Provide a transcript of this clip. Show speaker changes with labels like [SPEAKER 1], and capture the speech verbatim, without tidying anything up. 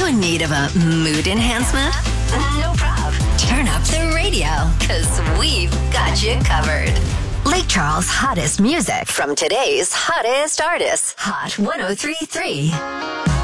[SPEAKER 1] you in need of a mood enhancement? No problem. Turn up the radio, because we've got you covered. Lake Charles' hottest music from today's hottest artists. Hot ten thirty-three.